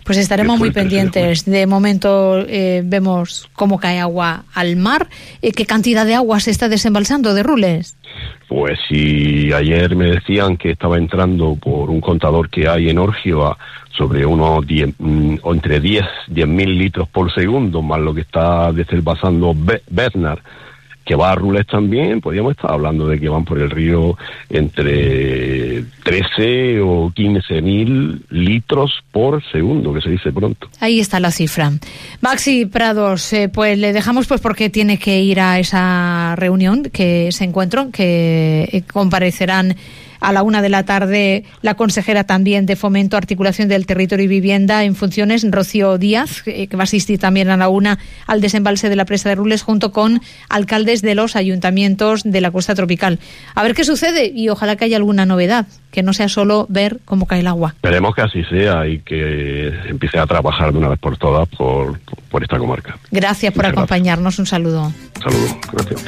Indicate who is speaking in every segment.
Speaker 1: Pues estaremos muy pendientes. De momento vemos cómo cae agua al mar. ¿Qué cantidad de agua se está desembalsando de Rules?
Speaker 2: Pues si ayer me decían que estaba entrando por un contador que hay en Orgio sobre unos 10.000 litros por segundo, más lo que está desembalsando Bernard, que va a Rules también, podríamos estar hablando de que van por el río entre 13 o 15.000 litros por segundo, que se dice pronto.
Speaker 1: Ahí está la cifra. Maxi Prados, pues le dejamos porque tiene que ir a esa reunión, ese encuentro, que comparecerán a la 1:00 p.m. la consejera también de Fomento, Articulación del Territorio y Vivienda en funciones, Rocío Díaz, que va a asistir también a la 1:00 al desembalse de la presa de Rules, junto con alcaldes de los ayuntamientos de la costa tropical. A ver qué sucede y ojalá que haya alguna novedad, que no sea solo ver cómo cae el agua.
Speaker 2: Esperemos que así sea y que empiece a trabajar de una vez por todas por esta comarca.
Speaker 1: Gracias por acompañarnos. Un saludo.
Speaker 2: Un saludo. Gracias.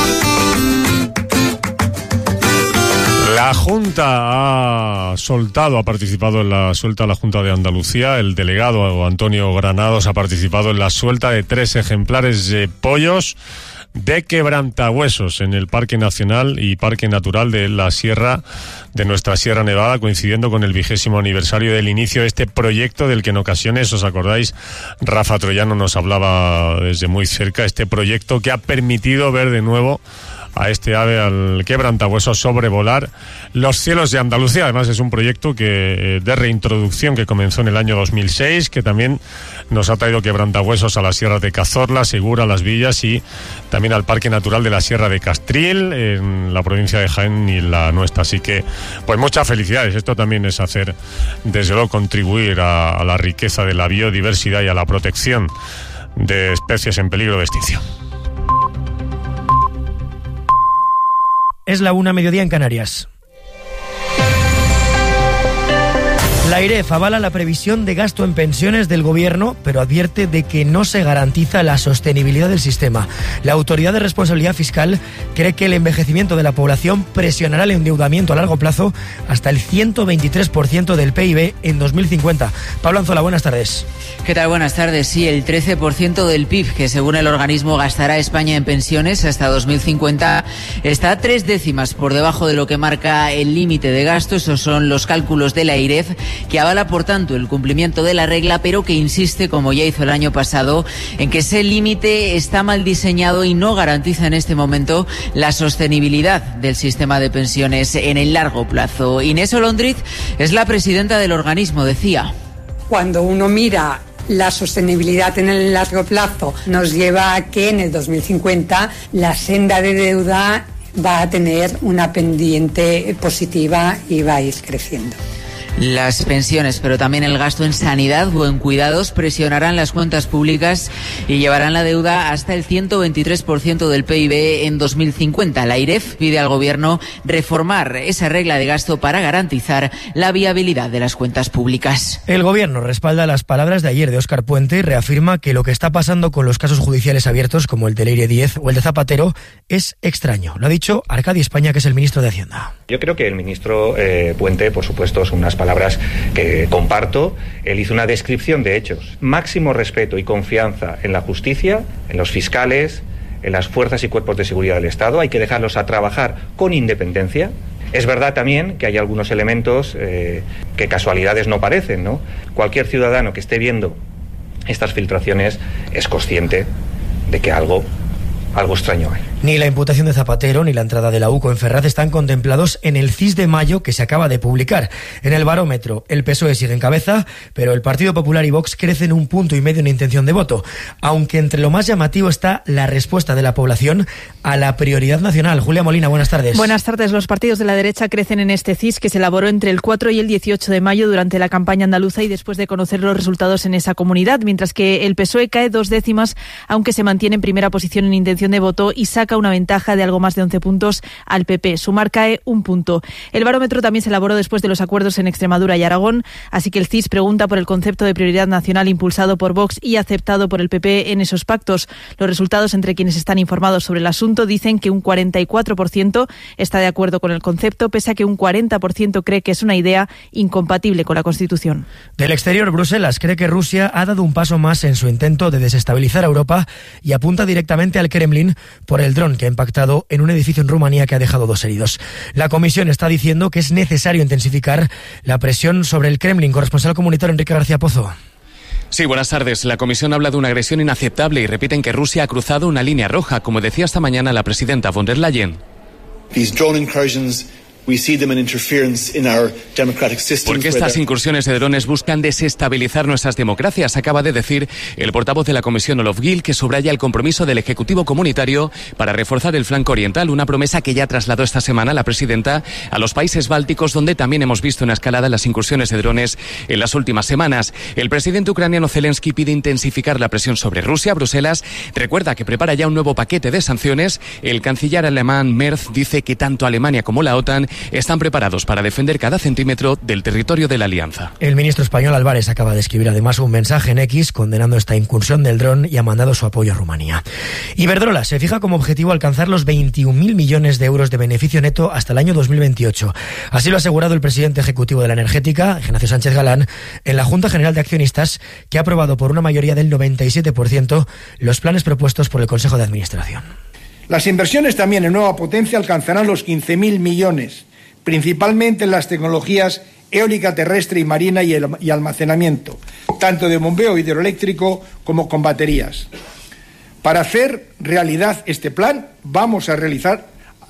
Speaker 3: La Junta ha participado en la suelta de la Junta de Andalucía. El delegado Antonio Granados ha participado en la suelta de 3 ejemplares de pollos de quebrantahuesos en el Parque Nacional y Parque Natural de nuestra Sierra Nevada, coincidiendo con el 20º aniversario del inicio de este proyecto del que en ocasiones, os acordáis, Rafa Troyano nos hablaba desde muy cerca, este proyecto que ha permitido ver de nuevo a este ave, al quebrantahuesos, sobrevolar los cielos de Andalucía. Además es un proyecto de reintroducción que comenzó en el año 2006, que también nos ha traído quebrantahuesos a las sierras de Cazorla, Segura, Las Villas y también al Parque Natural de la Sierra de Castril, en la provincia de Jaén y la nuestra. Así que, pues muchas felicidades. Esto también es hacer, desde luego, contribuir a la riqueza de la biodiversidad y a la protección de especies en peligro de extinción.
Speaker 4: Es la 1:00 en Canarias. La AIREF avala la previsión de gasto en pensiones del Gobierno, pero advierte de que no se garantiza la sostenibilidad del sistema. La Autoridad de Responsabilidad Fiscal cree que el envejecimiento de la población presionará el endeudamiento a largo plazo hasta el 123% del PIB en 2050. Pablo Anzola, buenas tardes.
Speaker 5: ¿Qué tal? Buenas tardes. Sí, el 13% del PIB que según el organismo gastará España en pensiones hasta 2050 está 3 décimas por debajo de lo que marca el límite de gasto. Esos son los cálculos de la AIREF, que avala por tanto el cumplimiento de la regla, pero que insiste, como ya hizo el año pasado, en que ese límite está mal diseñado y no garantiza en este momento la sostenibilidad del sistema de pensiones en el largo plazo. Inés Olondriz es la presidenta del organismo, decía:
Speaker 6: cuando uno mira la sostenibilidad en el largo plazo, nos lleva a que en el 2050 la senda de deuda va a tener una pendiente positiva y va a ir creciendo.
Speaker 5: Las pensiones, pero también el gasto en sanidad o en cuidados presionarán las cuentas públicas y llevarán la deuda hasta el 123% del PIB en 2050. La AIREF pide al Gobierno reformar esa regla de gasto para garantizar la viabilidad de las cuentas públicas.
Speaker 4: El Gobierno respalda las palabras de ayer de Óscar Puente y reafirma que lo que está pasando con los casos judiciales abiertos, como el de Leire 10 o el de Zapatero, es extraño. Lo ha dicho Arcadi España, que es el ministro de Hacienda.
Speaker 7: Yo creo que el ministro Puente, por supuesto, son unas palabras que comparto. Él hizo una descripción de hechos. Máximo respeto y confianza en la justicia, en los fiscales, en las fuerzas y cuerpos de seguridad del Estado. Hay que dejarlos a trabajar con independencia. Es verdad también que hay algunos elementos que casualidades no parecen, ¿no? Cualquier ciudadano que esté viendo estas filtraciones es consciente de que algo extraño hay.
Speaker 4: Ni la imputación de Zapatero ni la entrada de la UCO en Ferraz están contemplados en el CIS de mayo que se acaba de publicar. En el barómetro, el PSOE sigue en cabeza, pero el Partido Popular y Vox crecen 1,5 puntos en intención de voto, aunque entre lo más llamativo está la respuesta de la población a la prioridad nacional. Julia Molina, buenas tardes.
Speaker 8: Buenas tardes. Los partidos de la derecha crecen en este CIS que se elaboró entre el 4 y el 18 de mayo durante la campaña andaluza y después de conocer los resultados en esa comunidad, mientras que el PSOE cae 2 décimas, aunque se mantiene en primera posición en intención intención de voto y saca una ventaja de algo más de 11 puntos al PP. Sumar cae 1 punto. El barómetro también se elaboró después de los acuerdos en Extremadura y Aragón, así que el CIS pregunta por el concepto de prioridad nacional impulsado por Vox y aceptado por el PP en esos pactos. Los resultados entre quienes están informados sobre el asunto dicen que un 44% está de acuerdo con el concepto, pese a que un 40% cree que es una idea incompatible con la Constitución.
Speaker 4: Del exterior, Bruselas cree que Rusia ha dado un paso más en su intento de desestabilizar a Europa y apunta directamente al Kremlin por el dron que ha impactado en un edificio en Rumanía que ha dejado 2 heridos. La Comisión está diciendo que es necesario intensificar la presión sobre el Kremlin. Corresponsal comunitario Enrique García Pozo.
Speaker 9: Sí, buenas tardes. La Comisión habla de una agresión inaceptable y repiten que Rusia ha cruzado una línea roja, como decía esta mañana la presidenta von der Leyen.
Speaker 10: These drone incursions, we see them an interference in our democratic systems.
Speaker 9: Porque estas incursiones de drones buscan desestabilizar nuestras democracias, acaba de decir el portavoz de la Comisión Olof Gil, que subraya el compromiso del Ejecutivo Comunitario para reforzar el flanco oriental, una promesa que ya trasladó esta semana la presidenta a los países bálticos, donde también hemos visto una escalada en las incursiones de drones en las últimas semanas. El presidente ucraniano Zelensky pide intensificar la presión sobre Rusia. Bruselas recuerda que prepara ya un nuevo paquete de sanciones. El canciller alemán Merz dice que tanto Alemania como la OTAN están preparados para defender cada centímetro del territorio de la alianza.
Speaker 4: El ministro español Álvarez acaba de escribir además un mensaje en X condenando esta incursión del dron y ha mandado su apoyo a Rumanía. Iberdrola se fija como objetivo alcanzar los 21.000 millones de euros de beneficio neto hasta el año 2028. Así lo ha asegurado el presidente ejecutivo de la energética, Ignacio Sánchez Galán, en la Junta General de Accionistas, que ha aprobado por una mayoría del 97% los planes propuestos por el Consejo de Administración.
Speaker 11: Las inversiones también en nueva potencia alcanzarán los 15.000 millones, principalmente en las tecnologías eólica terrestre y marina y almacenamiento, tanto de bombeo hidroeléctrico como con baterías. Para hacer realidad este plan, vamos a realizar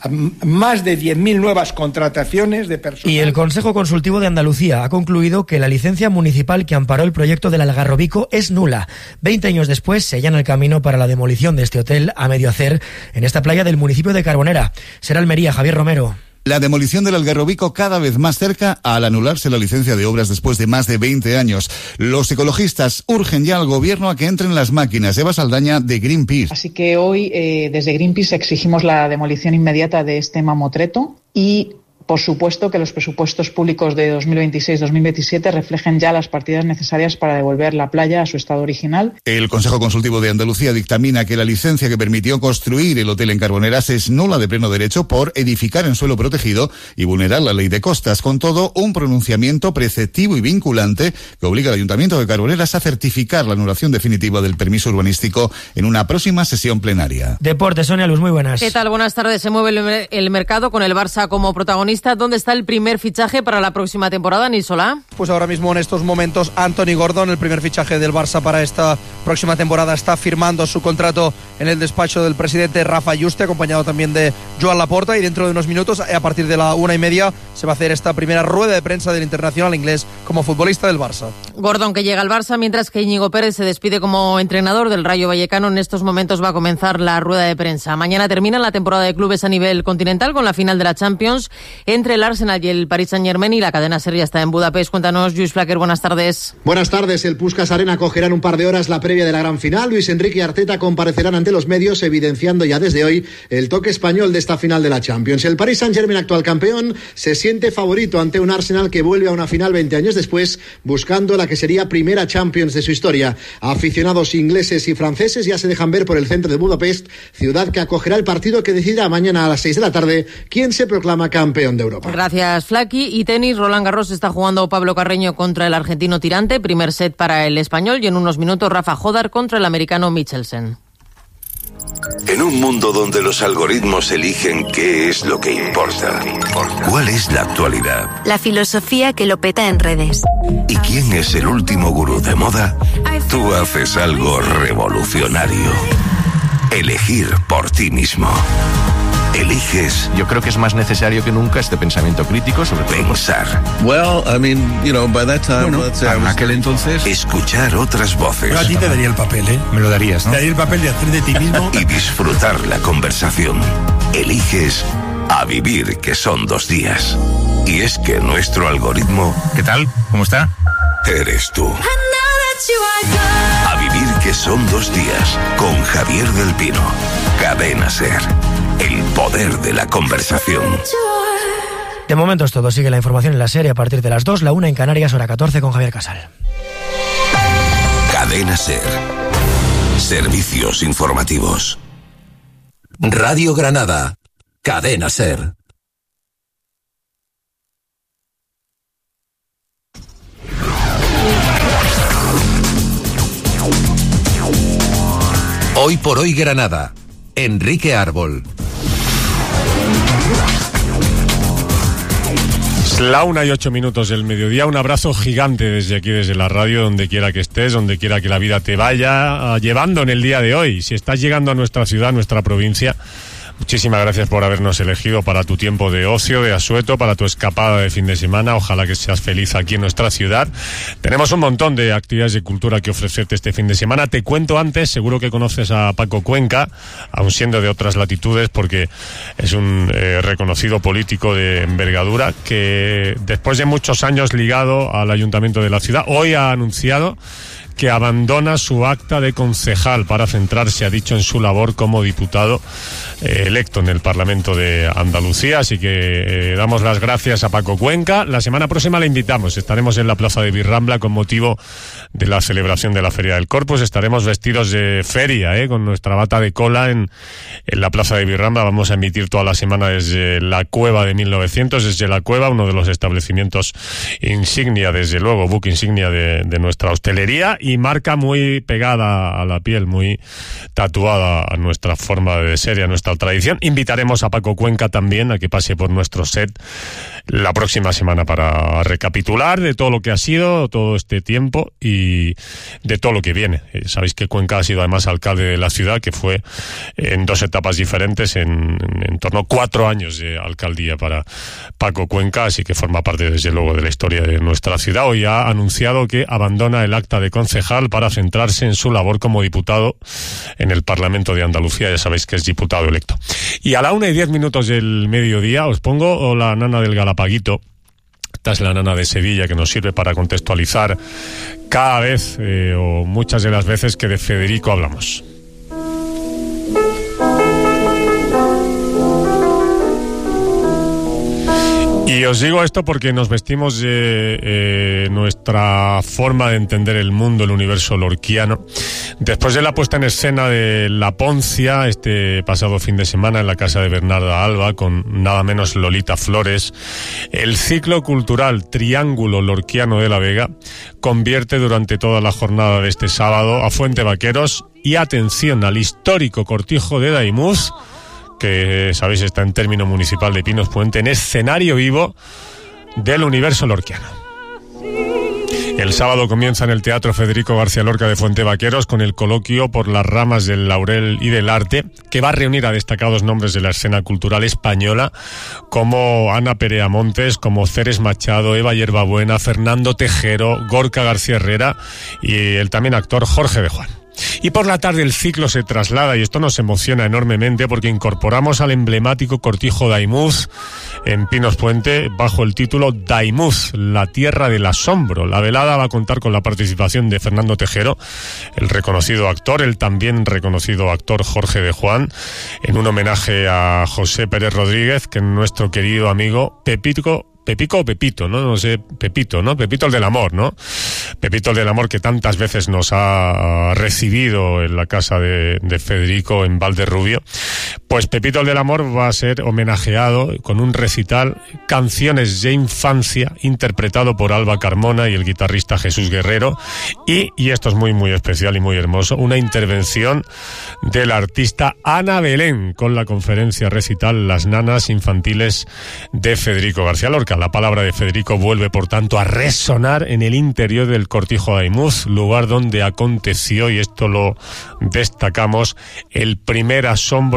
Speaker 11: más de 10.000 nuevas contrataciones de personal.
Speaker 4: Y el Consejo Consultivo de Andalucía ha concluido que la licencia municipal que amparó el proyecto del Algarrobico es nula. 20 años después se allana el camino para la demolición de este hotel a medio hacer en esta playa del municipio de Carbonera. Será Almería, Javier Romero.
Speaker 12: La demolición del Algarrobico cada vez más cerca al anularse la licencia de obras después de más de 20 años. Los ecologistas urgen ya al gobierno a que entren las máquinas. Eva Saldaña, de Greenpeace.
Speaker 13: Así que hoy desde Greenpeace exigimos la demolición inmediata de este mamotreto y, por supuesto, que los presupuestos públicos de 2026-2027 reflejen ya las partidas necesarias para devolver la playa a su estado original.
Speaker 12: El Consejo Consultivo de Andalucía dictamina que la licencia que permitió construir el hotel en Carboneras es nula de pleno derecho por edificar en suelo protegido y vulnerar la ley de costas. Con todo, un pronunciamiento preceptivo y vinculante que obliga al Ayuntamiento de Carboneras a certificar la anulación definitiva del permiso urbanístico en una próxima sesión plenaria.
Speaker 4: Deportes, Sonia Luz, muy buenas.
Speaker 14: ¿Qué tal? Buenas tardes. Se mueve el mercado con el Barça como protagonista. ¿Dónde está el primer fichaje para la próxima temporada, Nisola?
Speaker 15: Pues ahora mismo en estos momentos Anthony Gordon, el primer fichaje del Barça para esta próxima temporada, está firmando su contrato en el despacho del presidente Rafa Yuste, acompañado también de Joan Laporta, y dentro de unos minutos, a partir de la 1:30, se va a hacer esta primera rueda de prensa del internacional inglés como futbolista del Barça.
Speaker 14: Gordon, que llega al Barça, mientras que Íñigo Pérez se despide como entrenador del Rayo Vallecano. En estos momentos va a comenzar la rueda de prensa. Mañana termina la temporada de clubes a nivel continental con la final de la Champions entre el Arsenal y el Paris Saint-Germain, y la cadena SER ya está en Budapest. Cuéntanos, Lluís Flaquer, buenas tardes.
Speaker 16: Buenas tardes. El Puskás Arena acogerá en un par de horas la previa de la gran final. Luis Enrique y Arteta comparecerán ante los medios, evidenciando ya desde hoy el toque español de esta final de la Champions. El Paris Saint-Germain, actual campeón, se siente favorito ante un Arsenal que vuelve a una final 20 años después, buscando la que sería primera Champions de su historia. Aficionados ingleses y franceses ya se dejan ver por el centro de Budapest, ciudad que acogerá el partido que decidirá mañana a las 6 de la tarde quién se proclama campeón de Europa.
Speaker 14: Gracias, Flaqui. Y tenis, Roland Garros está jugando Pablo Carreño contra el argentino Tirante, primer set para el español, y en unos minutos Rafa Jodar contra el americano Michelsen.
Speaker 17: En un mundo donde los algoritmos eligen qué es lo que importa, ¿cuál es la actualidad?
Speaker 18: La filosofía que lo peta en redes.
Speaker 17: ¿Y quién es el último gurú de moda? Tú haces algo revolucionario. Elegir por ti mismo. Eliges.
Speaker 19: Yo creo que es más necesario que nunca este pensamiento crítico sobre
Speaker 17: pensar.
Speaker 19: En aquel entonces.
Speaker 17: Escuchar otras voces.
Speaker 20: Yo a ti te daría el papel, ¿eh?
Speaker 19: Me lo darías, ¿no?
Speaker 20: Te daría el papel de hacer de ti mismo.
Speaker 17: Y disfrutar la conversación. Eliges a vivir, que son 2 días. Y es que nuestro algoritmo...
Speaker 19: ¿Qué tal? ¿Cómo está?
Speaker 17: Eres tú. A vivir, que que son 2 días, con Javier del Pino. Cadena SER, el poder de la conversación.
Speaker 4: De momento es todo. Sigue la información en la serie a partir de las 2, la 1 en Canarias, hora 14 con Javier Casal.
Speaker 17: Cadena SER. Servicios informativos.
Speaker 21: Radio Granada. Cadena SER. Hoy por hoy Granada. Enrique Árbol.
Speaker 3: La 1:08 del mediodía. Un abrazo gigante desde aquí, desde la radio, donde quiera que estés, donde quiera que la vida te vaya llevando en el día de hoy. Si estás llegando a nuestra ciudad, nuestra provincia, muchísimas gracias por habernos elegido para tu tiempo de ocio, de asueto, para tu escapada de fin de semana. Ojalá que seas feliz aquí en nuestra ciudad. Tenemos un montón de actividades de cultura que ofrecerte este fin de semana. Te cuento antes, seguro que conoces a Paco Cuenca, aun siendo de otras latitudes, porque es un reconocido político de envergadura que después de muchos años ligado al ayuntamiento de la ciudad, hoy ha anunciado que abandona su acta de concejal para centrarse, ha dicho, en su labor como diputado electo en el Parlamento de Andalucía. Así que damos las gracias a Paco Cuenca. La semana próxima le invitamos. Estaremos en la Plaza de Birrambla con motivo de la celebración de la Feria del Corpus. Estaremos vestidos de feria, con nuestra bata de cola en la Plaza de Birrambla. Vamos a emitir toda la semana desde la Cueva de 1900, desde la Cueva, uno de los establecimientos insignia, desde luego, buque insignia de nuestra hostelería, y marca muy pegada a la piel, muy tatuada a nuestra forma de ser y a nuestra tradición. Invitaremos a Paco Cuenca también a que pase por nuestro set la próxima semana para recapitular de todo lo que ha sido todo este tiempo y de todo lo que viene. Sabéis que Cuenca ha sido además alcalde de la ciudad, que fue en 2 etapas diferentes, en torno a 4 años de alcaldía para Paco Cuenca, así que forma parte desde luego de la historia de nuestra ciudad. Hoy ha anunciado que abandona el acta de concejal para centrarse en su labor como diputado en el Parlamento de Andalucía. Ya sabéis que es diputado electo. Y a la 1:10 del mediodía os pongo la nana del Galapaguito. Esta es la nana de Sevilla, que nos sirve para contextualizar cada vez o muchas de las veces que de Federico hablamos. Y os digo esto porque nos vestimos de nuestra forma de entender el mundo, el universo lorquiano. Después de la puesta en escena de La Poncia, este pasado fin de semana en la casa de Bernarda Alba, con nada menos Lolita Flores, el ciclo cultural Triángulo Lorquiano de la Vega convierte durante toda la jornada de este sábado a Fuente Vaqueros y, atención, al histórico cortijo de Daimús, que sabéis está en término municipal de Pinos Puente, en escenario vivo del universo lorquiano. El sábado comienza en el Teatro Federico García Lorca de Fuente Vaqueros con el coloquio Por las ramas del laurel y del arte, que va a reunir a destacados nombres de la escena cultural española como Ana Perea Montes, como Ceres Machado, Eva Yerbabuena, Fernando Tejero, Gorka García Herrera y el también actor Jorge de Juan. Y por la tarde el ciclo se traslada, y esto nos emociona enormemente, porque incorporamos al emblemático cortijo Daimús en Pinos Puente bajo el título Daimús, la tierra del asombro. La velada va a contar con la participación de Fernando Tejero, el reconocido actor, el también reconocido actor Jorge de Juan, en un homenaje a José Pérez Rodríguez, que nuestro querido amigo Pepico o Pepito, ¿no? No sé, Pepito, ¿no? Pepito el del amor, ¿no? Pepito el del amor, que tantas veces nos ha recibido en la casa de Federico en Valderrubio. Pues Pepito el del amor va a ser homenajeado con un recital Canciones de Infancia, interpretado por Alba Carmona y el guitarrista Jesús Guerrero. Y esto es muy, muy especial y muy hermoso, una intervención de la artista Ana Belén con la conferencia recital Las nanas infantiles de Federico García Lorca. La palabra de Federico vuelve, por tanto, a resonar en el interior del cortijo Daimús, lugar donde aconteció, y esto lo destacamos, el primer asombro artístico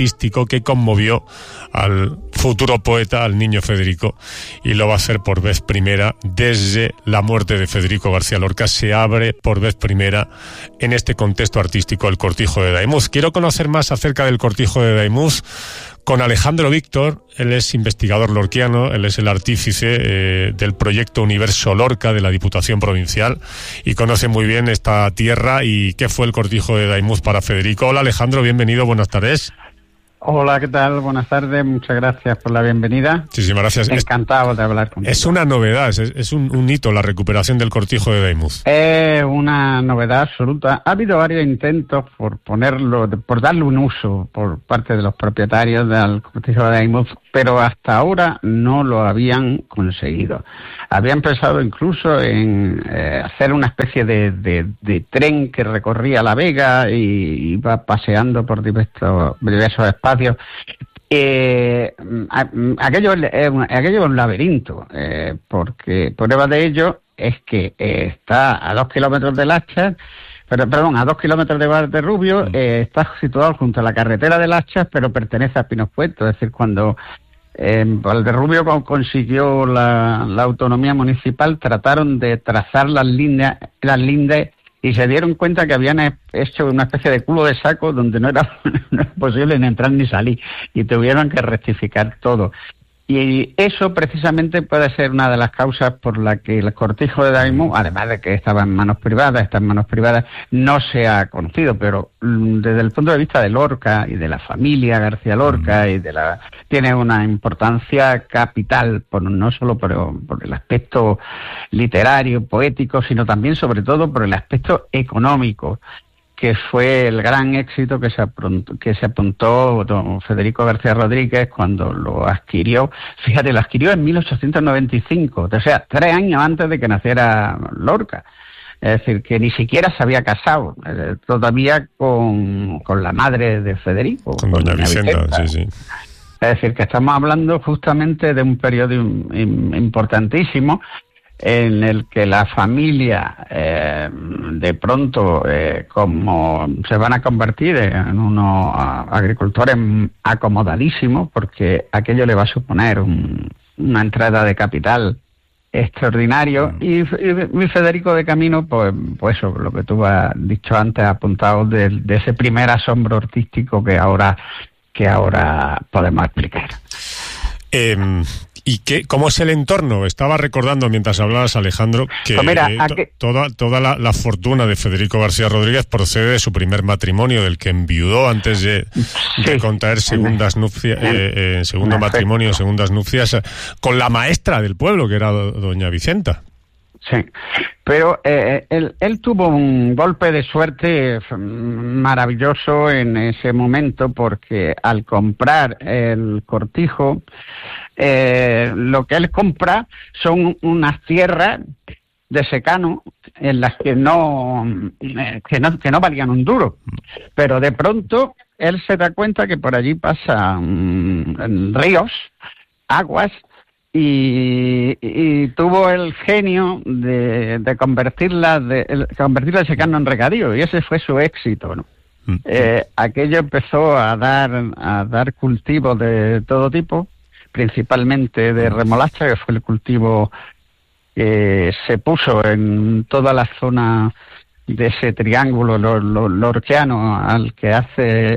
Speaker 3: artístico que conmovió al futuro poeta, al niño Federico, y lo va a hacer por vez primera desde la muerte de Federico García Lorca. Se abre por vez primera en este contexto artístico el Cortijo de Daimús. Quiero conocer más acerca del Cortijo de Daimús con Alejandro Víctor. Él es investigador lorquiano, él es el artífice del proyecto Universo Lorca de la Diputación Provincial y conoce muy bien esta tierra y qué fue el Cortijo de Daimús para Federico. Hola Alejandro, bienvenido, buenas tardes.
Speaker 1: Hola, ¿qué tal? Buenas tardes, muchas gracias por la bienvenida.
Speaker 3: Muchísimas gracias.
Speaker 1: Encantado de hablar contigo.
Speaker 3: Es una novedad, es un hito la recuperación del Cortijo de Daimús.
Speaker 1: Es una novedad absoluta. Ha habido varios intentos por darle un uso por parte de los propietarios del Cortijo de Daimús, pero hasta ahora no lo habían conseguido. Habían pensado incluso en hacer una especie de tren que recorría la Vega y iba paseando por diversos espacios. Aquello es un laberinto, porque prueba de ello es que está a 2 kilómetros de Lachas, a 2 kilómetros de Valderrubio, está situado junto a la carretera de Lachas, pero pertenece a Pinos Puerto. Es decir, cuando Valderrubio consiguió la autonomía municipal, trataron de trazar las lindes y se dieron cuenta que habían hecho una especie de culo de saco donde no era posible ni entrar ni salir, y tuvieron que rectificar todo. Y eso precisamente puede ser una de las causas por la que el Cortijo de Daimús, además de que está en manos privadas, no se ha conocido, pero desde el punto de vista de Lorca y de la familia García Lorca tiene una importancia capital, no solo por el aspecto literario, poético, sino también, sobre todo, por el aspecto económico, que fue el gran éxito que se apuntó don Federico García Rodríguez cuando lo adquirió. Fíjate, lo adquirió en 1895, o sea, 3 años antes de que naciera Lorca. Es decir, que ni siquiera se había casado, todavía con la madre de Federico.
Speaker 3: Con doña Vicenta, sí.
Speaker 1: Es decir, que estamos hablando justamente de un periodo importantísimo en el que la familia de pronto, como se van a convertir en unos agricultores acomodadísimos, porque aquello le va a suponer una entrada de capital extraordinario, y Federico de camino, pues eso, lo que tú has dicho antes, apuntado de ese primer asombro artístico que ahora podemos explicar.
Speaker 3: ¿Y cómo es el entorno? Estaba recordando mientras hablabas, Alejandro, que toda la fortuna de Federico García Rodríguez procede de su primer matrimonio, del que enviudó antes de contraer segundas nupcias, segundo matrimonio, segundas nupcias, con la maestra del pueblo, que era doña Vicenta.
Speaker 1: Sí, pero él tuvo un golpe de suerte maravilloso en ese momento, porque al comprar el cortijo, lo que él compra son unas tierras de secano en las que no valían un duro, pero de pronto él se da cuenta que por allí pasan ríos, aguas, y tuvo el genio de convertirla el secano en regadío, y ese fue su éxito, ¿no? Aquello empezó a dar cultivos de todo tipo, principalmente de remolacha, que fue el cultivo que se puso en toda la zona de ese triángulo lorquiano al que hace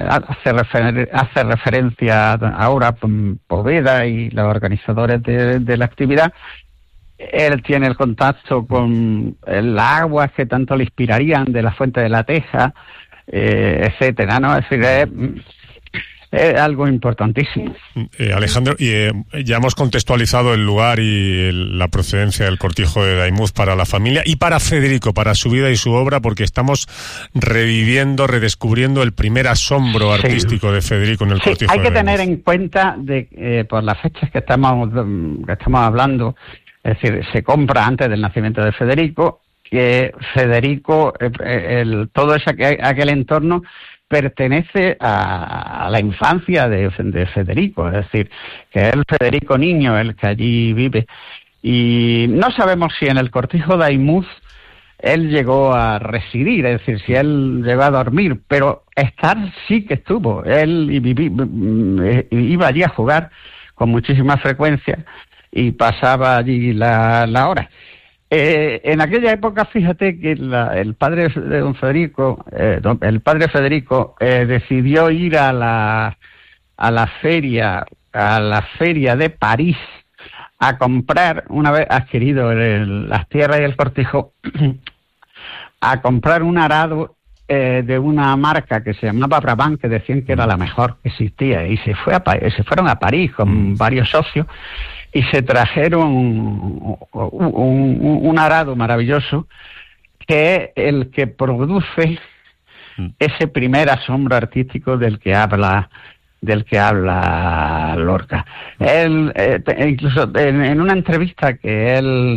Speaker 1: referencia ahora Poveda y los organizadores de la actividad. Él tiene el contacto con las aguas que tanto le inspirarían de la Fuente de la Teja, etcétera, ¿no? Es decir, es algo importantísimo.
Speaker 3: Alejandro, ya hemos contextualizado el lugar y la procedencia del Cortijo de Daimús para la familia y para Federico, para su vida y su obra, porque estamos redescubriendo el primer asombro artístico de Federico en el Cortijo de Daimús.
Speaker 1: Hay que tener en cuenta, por las fechas que estamos hablando, es decir, se compra antes del nacimiento de Federico, que Federico, todo aquel entorno pertenece a la infancia de Federico, es decir, que es el Federico niño el que allí vive. Y no sabemos si en el Cortijo de Daimús él llegó a residir, es decir, si él llegó a dormir, pero estar sí que estuvo. Él iba allí a jugar con muchísima frecuencia y pasaba allí la hora. En aquella época, fíjate que el padre de don Federico, decidió ir a la feria de París a comprar, una vez adquirido las tierras y el cortijo, a comprar un arado de una marca que se llamaba Brabant, que decían que era la mejor que existía, y se fueron a París con varios socios y se trajeron un arado maravilloso, que es el que produce ese primer asombro artístico del que habla Lorca. Él, incluso en una entrevista que él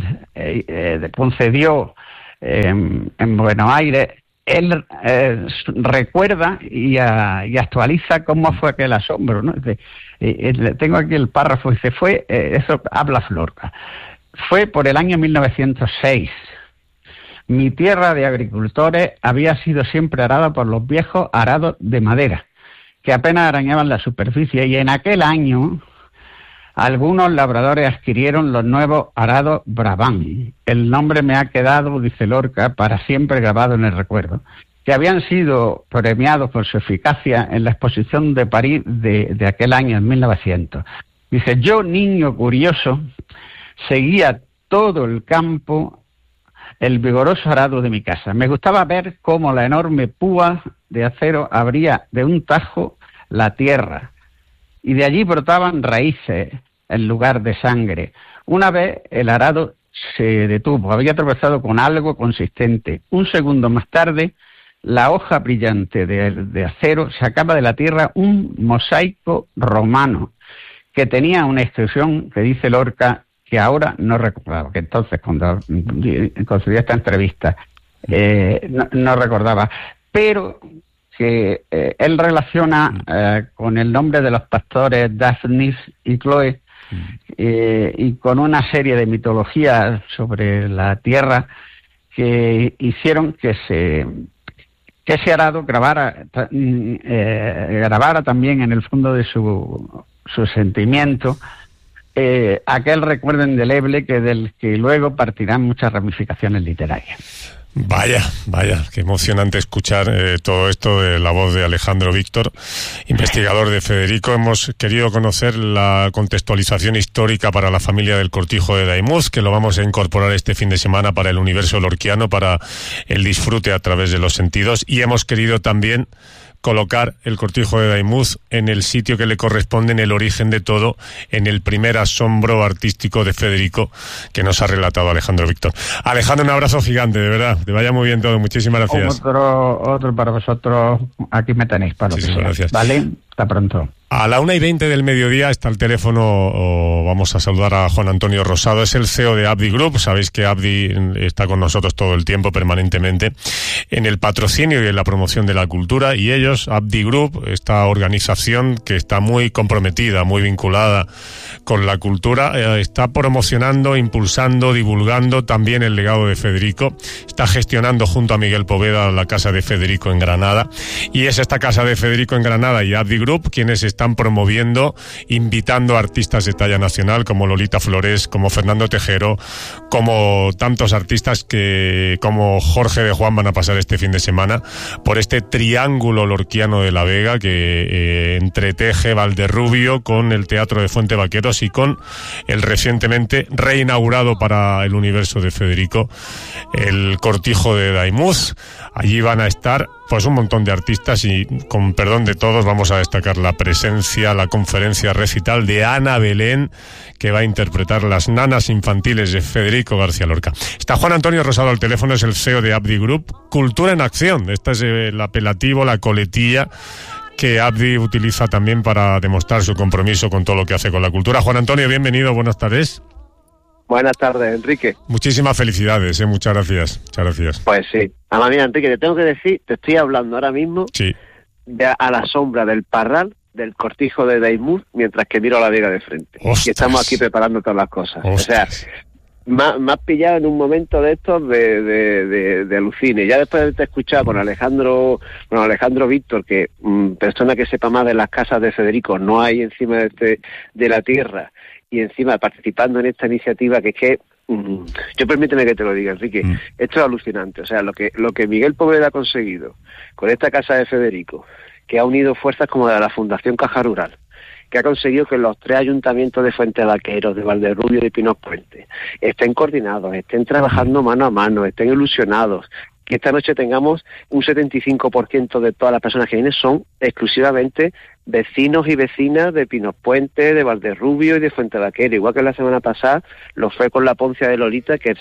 Speaker 1: concedió en Buenos Aires, él recuerda y actualiza cómo fue aquel asombro, ¿no? Tengo aquí el párrafo, dice, eso habla Lorca. Fue por el año 1906. Mi tierra de agricultores había sido siempre arada por los viejos arados de madera, que apenas arañaban la superficie, y en aquel año algunos labradores adquirieron los nuevos arados Brabant. El nombre me ha quedado, dice Lorca, para siempre grabado en el recuerdo, que habían sido premiados por su eficacia en la exposición de París de aquel año, en 1900. Dice, yo, niño curioso, seguía todo el campo, el vigoroso arado de mi casa. Me gustaba ver cómo la enorme púa de acero abría de un tajo la tierra, y de allí brotaban raíces en lugar de sangre. Una vez el arado se detuvo, había tropezado con algo consistente. Un segundo más tarde, la hoja brillante de acero sacaba de la tierra un mosaico romano que tenía una inscripción que dice Lorca, que ahora no recordaba, que entonces cuando concedió esta entrevista no recordaba, pero que él relaciona con el nombre de los pastores Daphnis y Chloe, y con una serie de mitologías sobre la tierra que hicieron que ese arado grabara también en el fondo de su sentimiento aquel recuerdo indeleble del que luego partirán muchas ramificaciones literarias.
Speaker 3: Vaya, qué emocionante escuchar todo esto de la voz de Alejandro Víctor, investigador de Federico. Hemos querido conocer la contextualización histórica para la familia del Cortijo de Daimús, que lo vamos a incorporar este fin de semana para el universo lorquiano, para el disfrute a través de los sentidos, y hemos querido también colocar el Cortijo de Daimús en el sitio que le corresponde, en el origen de todo, en el primer asombro artístico de Federico que nos ha relatado Alejandro Víctor. Alejandro, un abrazo gigante, de verdad. Te vaya muy bien todo. Muchísimas gracias.
Speaker 1: Otro para vosotros. Aquí me tenéis para lo que sea. Gracias. Vale, hasta pronto.
Speaker 3: A la 1:20 del mediodía está el teléfono. Vamos a saludar a Juan Antonio Rosado, es el CEO de Abdi Group. Sabéis que Abdi está con nosotros todo el tiempo, permanentemente, en el patrocinio y en la promoción de la cultura. Y ellos, Abdi Group, esta organización que está muy comprometida, muy vinculada con la cultura, está promocionando, impulsando, divulgando también el legado de Federico. Está gestionando junto a Miguel Poveda la Casa de Federico en Granada. Y es esta Casa de Federico en Granada y Abdi Group quienes están promoviendo, invitando a artistas de talla nacional como Lolita Flores, como Fernando Tejero, como tantos artistas como Jorge de Juan van a pasar este fin de semana por este triángulo lorquiano de La Vega que entreteje Valderrubio con el Teatro de Fuente Vaqueros y con el recientemente reinaugurado para el universo de Federico el Cortijo de Daimús. Allí van a estar pues un montón de artistas y, con perdón de todos, vamos a destacar la presencia, la conferencia recital de Ana Belén, que va a interpretar las nanas infantiles de Federico García Lorca. Está Juan Antonio Rosado al teléfono, es el CEO de Abdi Group. Cultura en acción, este es el apelativo, la coletilla que Abdi utiliza también para demostrar su compromiso con todo lo que hace con la cultura. Juan Antonio, bienvenido, buenas tardes.
Speaker 2: Buenas tardes, Enrique.
Speaker 3: Muchísimas felicidades, muchas gracias.
Speaker 2: Pues sí. Además, mira, Enrique, te tengo que decir, te estoy hablando ahora mismo a la sombra del parral del Cortijo de Daimús mientras que miro a La Vega de frente.
Speaker 3: ¡Ostras!
Speaker 2: Y estamos aquí preparando todas las cosas.
Speaker 3: ¡Ostras!
Speaker 2: O sea, me has pillado en un momento de estos de alucine. Ya después de haberte escuchado con Alejandro Víctor, que persona que sepa más de las casas de Federico no hay encima de la tierra, y encima participando en esta iniciativa, que es que yo permíteme que te lo diga, Enrique, esto es alucinante. O sea, lo que Miguel Poveda ha conseguido con esta casa de Federico, que ha unido fuerzas como la de la Fundación Caja Rural, que ha conseguido que los 3 ayuntamientos de Fuente Vaqueros, de Valderrubio y de Pinos Puente estén coordinados, estén trabajando mano a mano, estén ilusionados, que esta noche tengamos un 75% de todas las personas que vienen son exclusivamente vecinos y vecinas de Pinos Puente, de Valderrubio y de Fuente Vaquero, igual que la semana pasada lo fue con la Poncia de Lolita, que el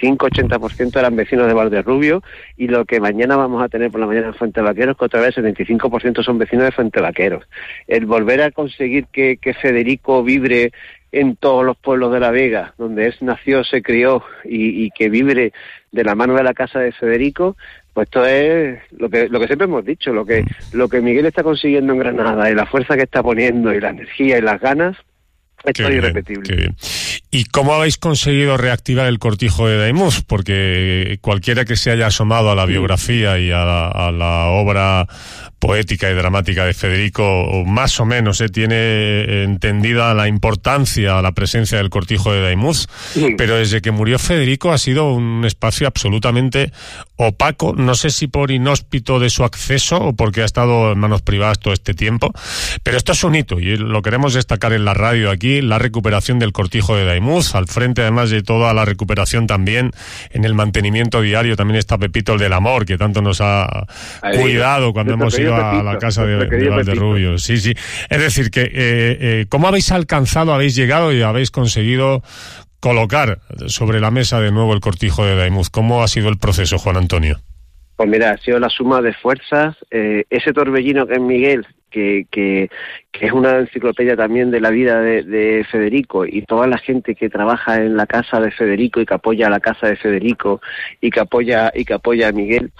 Speaker 2: 75-80% eran vecinos de Valderrubio, y lo que mañana vamos a tener por la mañana en Fuente Vaqueros, que otra vez el 75% son vecinos de Fuente Vaqueros. El volver a conseguir que Federico vibre en todos los pueblos de La Vega, donde él nació, se crió, y que vibre de la mano de la casa de Federico, pues esto es lo que siempre hemos dicho, lo que Miguel está consiguiendo en Granada, y la fuerza que está poniendo, y la energía y las ganas, esto es irrepetible.
Speaker 3: Qué bien. ¿Y cómo habéis conseguido reactivar el Cortijo de Daimús? Porque cualquiera que se haya asomado a la biografía y a la obra poética y dramática de Federico, más o menos tiene entendida la importancia, la presencia del Cortijo de Daimús, pero desde que murió Federico ha sido un espacio absolutamente opaco, no sé si por inhóspito de su acceso o porque ha estado en manos privadas todo este tiempo, pero esto es un hito y lo queremos destacar en la radio aquí, la recuperación del Cortijo de Daimús, al frente además de toda la recuperación también en el mantenimiento diario también está Pepito el del Amor, que tanto nos ha cuidado cuando hemos ido a la casa de Valderrubio. Sí. Es decir, que ¿cómo habéis alcanzado, habéis llegado y habéis conseguido colocar sobre la mesa de nuevo el Cortijo de Daimús? ¿Cómo ha sido el proceso, Juan Antonio?
Speaker 2: Pues mira, ha sido la suma de fuerzas. Ese torbellino que es Miguel, que es una enciclopedia también de la vida de Federico, y toda la gente que trabaja en la casa de Federico y que apoya a la casa de Federico y que apoya a Miguel,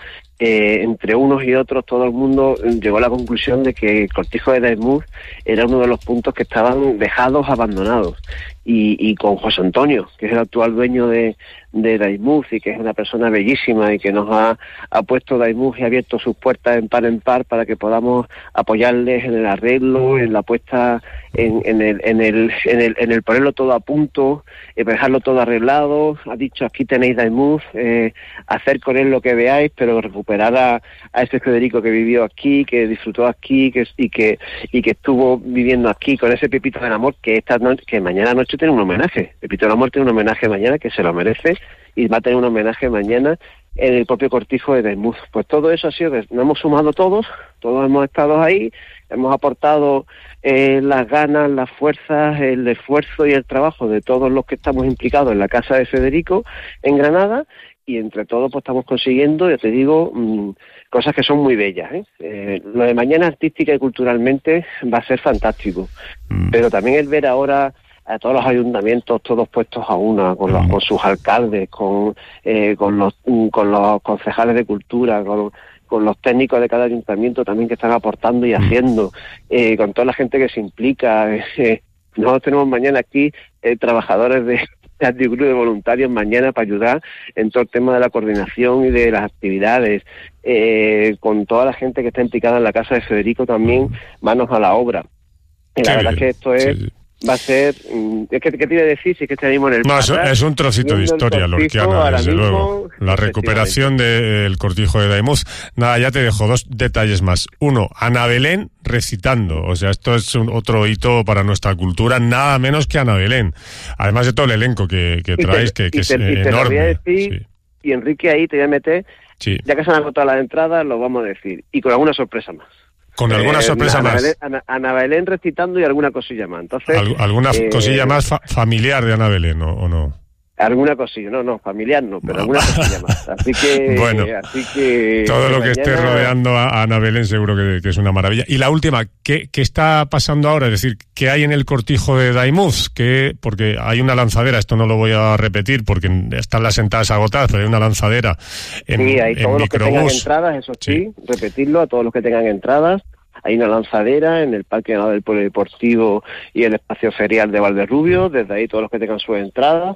Speaker 2: entre unos y otros todo el mundo llegó a la conclusión de que el Cortijo de Daimús era uno de los puntos que estaban dejados, abandonados, y con José Antonio, que es el actual dueño de Daimús y que es una persona bellísima y que nos ha puesto Daimús y ha abierto sus puertas en par para que podamos apoyarles en el arreglo, en la puesta, en el ponerlo todo a punto, dejarlo todo arreglado. Ha dicho: aquí tenéis Daimús, hacer con él lo que veáis, pero recuperar a ese Federico que vivió aquí, que disfrutó aquí, y que estuvo viviendo aquí, con ese Pepito del Amor, que mañana noche tiene un homenaje. Pepito del Amor tiene un homenaje mañana, que se lo merece, y va a tener un homenaje mañana en el propio Cortijo de Daimús. Pues todo eso ha sido, nos hemos sumado todos hemos estado ahí, hemos aportado las ganas, las fuerzas, el esfuerzo y el trabajo de todos los que estamos implicados en la casa de Federico en Granada, y entre todos pues estamos consiguiendo, ya te digo, cosas que son muy bellas, lo de mañana artística y culturalmente va a ser fantástico, pero también el ver ahora a todos los ayuntamientos todos puestos a una, con sus alcaldes, con los concejales de cultura, con los técnicos de cada ayuntamiento también que están aportando y haciendo, con toda la gente que se implica. Nosotros tenemos mañana aquí trabajadores de grupo de voluntarios mañana para ayudar en todo el tema de la coordinación y de las actividades, con toda la gente que está implicada en la casa de Federico también, manos a la obra. Y la verdad es que esto es... Sí. Va a ser... ¿Qué te iba a decir? Si es que tenemos en el...
Speaker 3: No, es un trocito de historia lorquiana, desde luego. La recuperación del Cortijo de Daimús. Nada, ya te dejo 2 detalles más. Uno, Ana Belén recitando. O sea, esto es otro hito para nuestra cultura, nada menos que Ana Belén. Además de todo el elenco que traes, que es enorme. Te lo voy a decir,
Speaker 2: y Enrique, ahí te voy a meter... Sí. Ya que se han agotado las entradas, lo vamos a decir. Y con alguna sorpresa más.
Speaker 3: Con alguna sorpresa más.
Speaker 2: Ana Belén recitando y alguna cosilla más. Entonces,
Speaker 3: ¿alguna cosilla más familiar de Ana Belén o no?
Speaker 2: Alguna cosilla, no, familiar no, pero alguna cosilla más. Así que...
Speaker 3: Bueno, todo lo que esté rodeando a Ana Belén seguro que es una maravilla. Y la última, ¿qué está pasando ahora? Es decir, ¿qué hay en el Cortijo de Daimús? Porque hay una lanzadera, esto no lo voy a repetir porque están las entradas agotadas, pero hay una lanzadera
Speaker 2: sí, hay todos los que tengan entradas, eso sí, repetirlo, a todos los que tengan entradas. Hay una lanzadera en el Parque del Polideportivo y el espacio ferial de Valderrubio. Desde ahí todos los que tengan sus entradas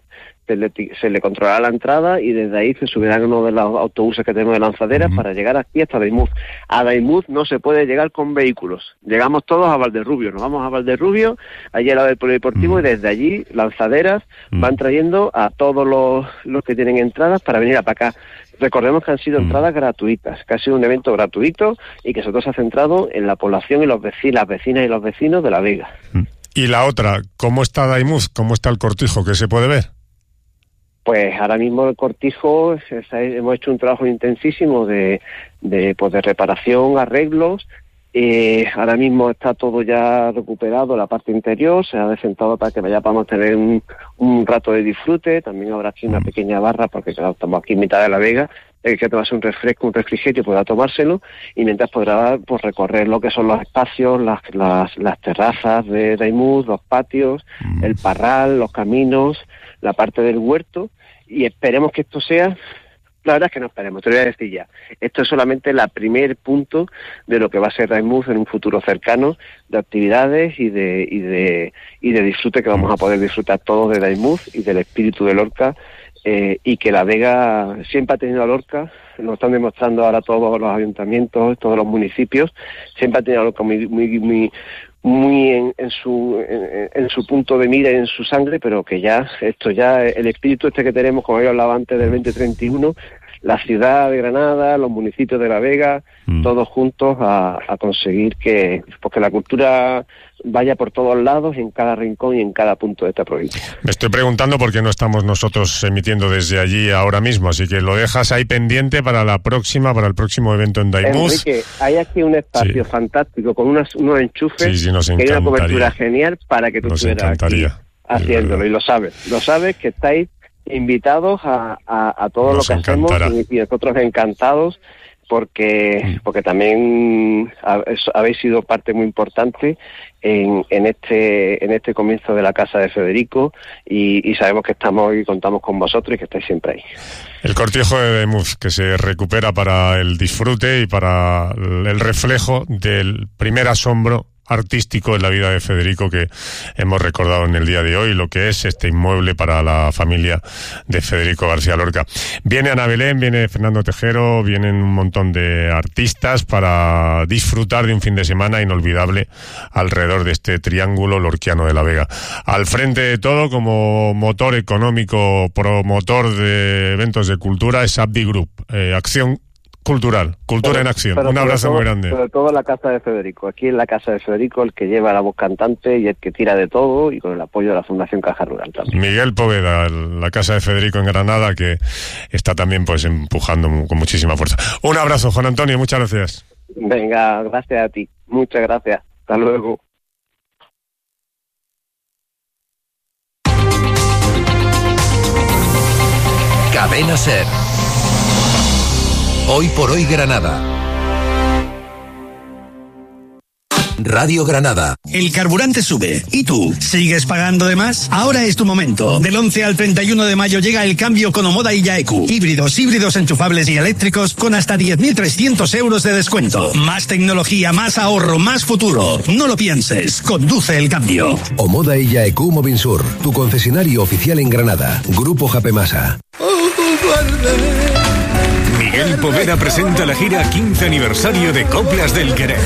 Speaker 2: se le controlará la entrada y desde ahí se subirán uno de los autobuses que tenemos de lanzaderas para llegar aquí hasta Daimús. A Daimús no se puede llegar con vehículos. Llegamos todos a Valderrubio. Nos vamos a Valderrubio, allí al lado del polideportivo, y desde allí lanzaderas van trayendo a todos los que tienen entradas para venir para acá. Recordemos que han sido entradas gratuitas, que ha sido un evento gratuito y que sobre todo se ha centrado en la población y las vecinas y los vecinos de La Vega.
Speaker 3: Y la otra, ¿cómo está Daimús? ¿Cómo está el cortijo? ¿Qué se puede ver?
Speaker 2: Pues ahora mismo el cortijo, hemos hecho un trabajo intensísimo de reparación, arreglos. Ahora mismo está todo ya recuperado, la parte interior, se ha desentado para que podamos tener un rato de disfrute. También habrá aquí una pequeña barra, porque claro, estamos aquí en mitad de La Vega, que tomarse un refresco, un refrigerio, pueda tomárselo, y mientras podrá pues recorrer lo que son los espacios, las terrazas de Daimús, los patios, el parral, los caminos, la parte del huerto, y esperemos que esto sea... La verdad es que no esperemos, te lo voy a decir ya. Esto es solamente el primer punto de lo que va a ser Daimús en un futuro cercano, de actividades y de disfrute que vamos a poder disfrutar todos de Daimús y del espíritu de Lorca, y que La Vega siempre ha tenido a Lorca, lo están demostrando ahora todos los ayuntamientos, todos los municipios, siempre ha tenido a Lorca muy en su punto de mira y en su sangre, pero que ya el espíritu que tenemos, como había hablado antes del 2031, la ciudad de Granada, los municipios de La Vega, todos juntos a conseguir que la cultura vaya por todos lados, en cada rincón y en cada punto de esta provincia.
Speaker 3: Me estoy preguntando por qué no estamos nosotros emitiendo desde allí ahora mismo, así que lo dejas ahí pendiente para el próximo evento en Daimús.
Speaker 2: Enrique, hay aquí un espacio fantástico con unos enchufes, que hay una cobertura genial para que tú estuvieras aquí haciéndolo, y lo sabes que estáis invitados a todo lo que hacemos, y nosotros encantados, porque también habéis sido parte muy importante en este comienzo de la casa de Federico, y sabemos que estamos y contamos con vosotros y que estáis siempre ahí.
Speaker 3: El cortijo de Daimús, que se recupera para el disfrute y para el reflejo del primer asombro artístico en la vida de Federico que hemos recordado en el día de hoy, lo que es este inmueble para la familia de Federico García Lorca. Viene Ana Belén, viene Fernando Tejero, vienen un montón de artistas para disfrutar de un fin de semana inolvidable alrededor de este triángulo lorquiano de La Vega. Al frente de todo, como motor económico, promotor de eventos de cultura, es Abdi Group, acción cultura en acción. Un abrazo muy grande.
Speaker 2: Sobre todo la casa de Federico. Aquí en la casa de Federico, el que lleva la voz cantante y el que tira de todo, y con el apoyo de la Fundación Caja Rural también.
Speaker 3: Miguel Poveda, la casa de Federico en Granada, que está también pues empujando con muchísima fuerza. Un abrazo, Juan Antonio, muchas gracias.
Speaker 2: Venga, gracias a ti. Muchas gracias. Hasta luego.
Speaker 21: Cadena SER. Hoy por hoy Granada. Radio Granada.
Speaker 20: El carburante sube. ¿Y tú? ¿Sigues pagando de más? Ahora es tu momento. Del 11 al 31 de mayo llega el cambio con Omoda y Yaeku. Híbridos enchufables y eléctricos con hasta 10.300 euros de descuento. Más tecnología, más ahorro, más futuro. No lo pienses. Conduce el cambio.
Speaker 21: Omoda y Yaeku Mobinsur. Tu concesionario oficial en Granada. Grupo Japemasa.
Speaker 6: Miguel Poveda presenta la gira 15 aniversario de Coplas del Querer.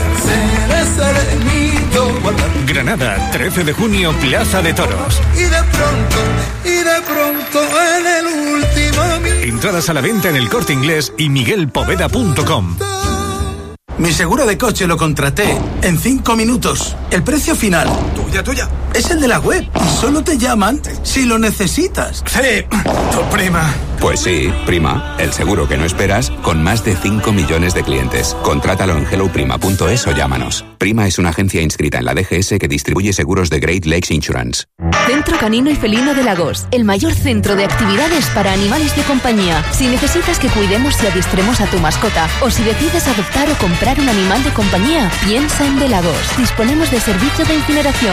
Speaker 6: Granada, 13 de junio, Plaza de Toros.
Speaker 22: Y de pronto en el último...
Speaker 6: Entradas a la venta en El Corte Inglés y miguelpoveda.com.
Speaker 20: Mi seguro de coche lo contraté en 5 minutos. El precio final, tuya, es el de la web. Y solo te llaman si lo necesitas. Sí, tu prima.
Speaker 23: Pues sí, Prima, el seguro que no esperas, con más de 5 millones de clientes. Contrátalo en helloprima.es o llámanos. Prima es una agencia inscrita en la DGS que distribuye seguros de Great Lakes Insurance.
Speaker 24: Centro Canino y Felino de Lagos, el mayor centro de actividades para animales de compañía. Si necesitas que cuidemos y adiestremos a tu mascota, o si decides adoptar o comprar un animal de compañía, piensa en De Lagos. Disponemos de servicio de incineración.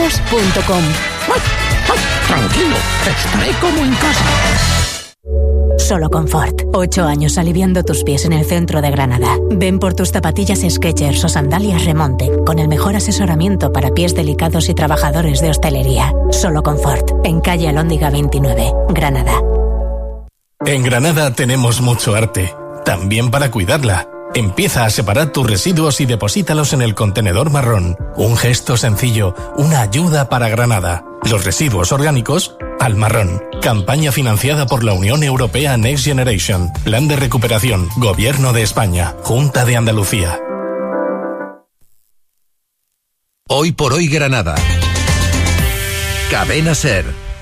Speaker 24: residenciacaminadelagos.com.
Speaker 25: Tranquilo, estaré como en casa.
Speaker 5: Solo Confort. 8 años aliviando tus pies en el centro de Granada. Ven por tus zapatillas Skechers o sandalias Remonte, con el mejor asesoramiento para pies delicados y trabajadores de hostelería. Solo Confort. En calle Alhóndiga 29, Granada.
Speaker 7: En Granada tenemos mucho arte, también para cuidarla. Empieza a separar tus residuos y deposítalos en el contenedor marrón. Un gesto sencillo, una ayuda para Granada. Los residuos orgánicos al marrón. Campaña financiada por la Unión Europea Next Generation. Plan de recuperación. Gobierno de España. Junta de Andalucía.
Speaker 6: Hoy por hoy Granada. Cadena SER.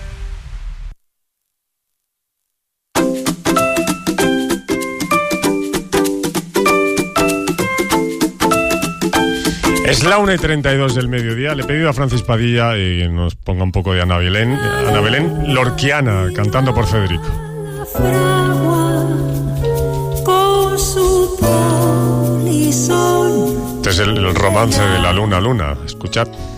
Speaker 3: Es la 1:32 del mediodía. Le he pedido a Francis Padilla que nos ponga un poco de Ana Belén Lorquiana, cantando por Federico. Este es el romance de la luna. Escuchad.